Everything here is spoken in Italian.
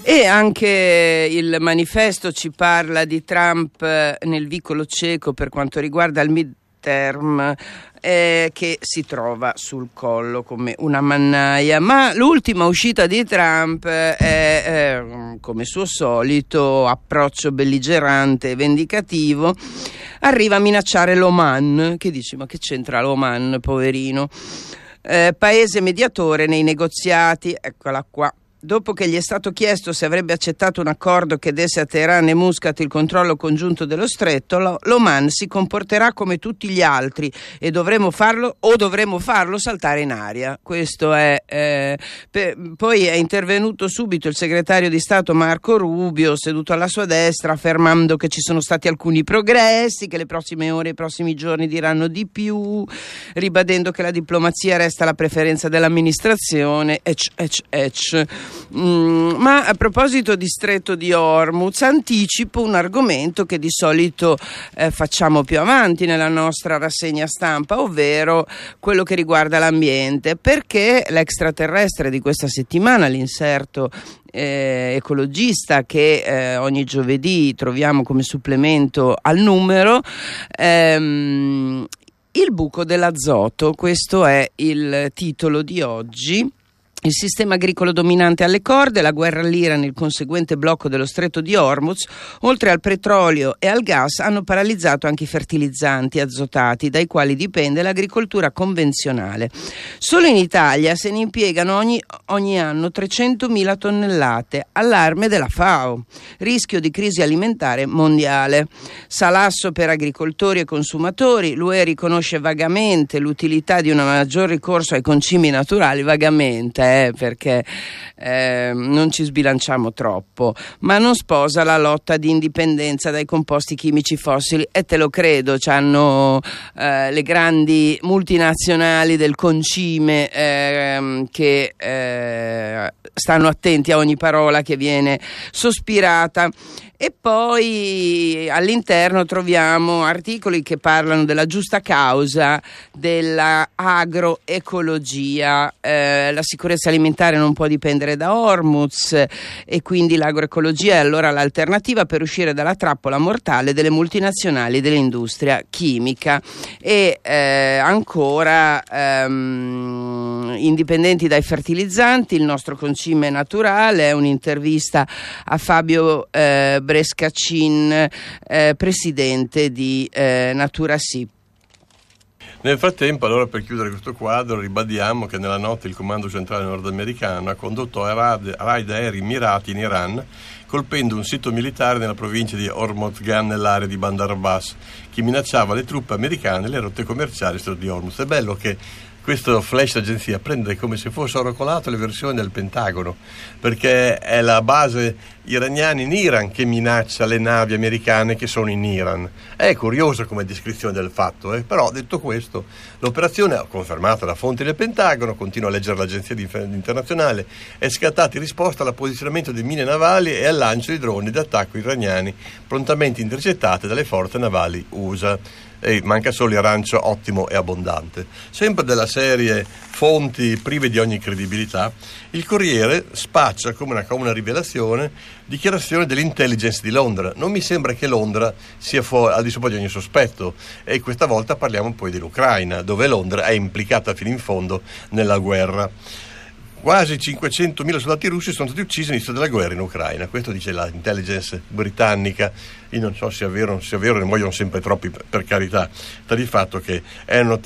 E anche il manifesto ci parla di Trump nel vicolo cieco per quanto riguarda il midterm, che si trova sul collo come una mannaia. Ma l'ultima uscita di Trump è come suo solito approccio belligerante e vendicativo. Arriva a minacciare l'Oman, che dici, ma che c'entra l'Oman, poverino? Paese mediatore nei negoziati, eccola qua. Dopo che gli è stato chiesto se avrebbe accettato un accordo che desse a Teheran e Muscat il controllo congiunto dello stretto, l'Oman si comporterà come tutti gli altri e dovremo farlo saltare in aria. Questo è poi è intervenuto subito il segretario di Stato Marco Rubio, seduto alla sua destra, affermando che ci sono stati alcuni progressi, che le prossime ore e i prossimi giorni diranno di più, ribadendo che la diplomazia resta la preferenza dell'amministrazione. Ma a proposito di Stretto di Hormuz, anticipo un argomento che di solito facciamo più avanti nella nostra rassegna stampa, ovvero quello che riguarda l'ambiente, perché l'extraterrestre di questa settimana, l'inserto ecologista che ogni giovedì troviamo come supplemento al numero, il buco dell'azoto, questo è il titolo di oggi. Il sistema agricolo dominante alle corde, la guerra all'Iran e il conseguente blocco dello Stretto di Hormuz, oltre al petrolio e al gas, hanno paralizzato anche i fertilizzanti azotati, dai quali dipende l'agricoltura convenzionale. Solo in Italia se ne impiegano ogni anno 300.000 tonnellate, allarme della FAO, rischio di crisi alimentare mondiale. Salasso per agricoltori e consumatori, l'UE riconosce vagamente l'utilità di un maggior ricorso ai concimi naturali, vagamente, perché non ci sbilanciamo troppo, ma non sposa la lotta di indipendenza dai composti chimici fossili, e te lo credo, c'hanno le grandi multinazionali del concime che stanno attenti a ogni parola che viene sospirata. E poi all'interno troviamo articoli che parlano della giusta causa della agroecologia. La sicurezza alimentare non può dipendere da Hormuz e quindi l'agroecologia è allora l'alternativa per uscire dalla trappola mortale delle multinazionali dell'industria chimica. E ancora indipendenti dai fertilizzanti, il nostro concime naturale, è un'intervista a Fabio Brescacin, presidente di Natura Sì. Nel frattempo, allora, per chiudere questo quadro, ribadiamo che nella notte il comando centrale nordamericano ha condotto raid aerei mirati in Iran, colpendo un sito militare nella provincia di Hormozgan nell'area di Bandar Abbas, che minacciava le truppe americane e le rotte commerciali sul di Hormuz. È bello che questo flash d'agenzia prende come se fosse oracolato le versioni del Pentagono, perché è la base iraniana in Iran che minaccia le navi americane che sono in Iran. È curiosa come descrizione del fatto, però detto questo, l'operazione, confermata da fonti del Pentagono, continua a leggere l'agenzia internazionale, è scattata in risposta all'approvvigionamento di mine navali e al lancio di droni d'attacco iraniani prontamente intercettate dalle forze navali USA. E manca solo il arancio ottimo e abbondante. Sempre della serie fonti prive di ogni credibilità, il Corriere spaccia come una rivelazione dichiarazione dell'intelligence di Londra. Non mi sembra che Londra sia al di sopra di ogni sospetto, e questa volta parliamo poi dell'Ucraina, dove Londra è implicata fino in fondo nella guerra. Quasi 500.000 soldati russi sono stati uccisi all'inizio della guerra in Ucraina, questo dice l'intelligence britannica. Io non so se è vero, ne muoiono sempre troppi, per carità. Sta di fatto che è una